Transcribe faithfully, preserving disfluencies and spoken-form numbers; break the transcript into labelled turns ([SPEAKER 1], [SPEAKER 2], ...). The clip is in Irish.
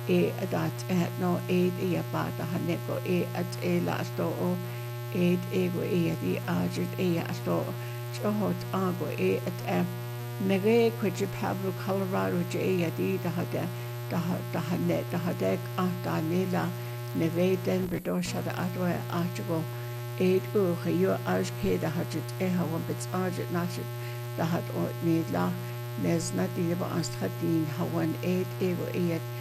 [SPEAKER 1] e adat e no e e apata haneko e at e la sto o e ego e di ajit e asto chohot ago e at e nege kwje Pablo Colorado je e di da hada da da hanet da hadek ata nela neve Denver do shada atwa atgo e go yo aj ke da hajit e hawan bits ajit nachit da hat o nela nes nati ba asthatin hawan e ego e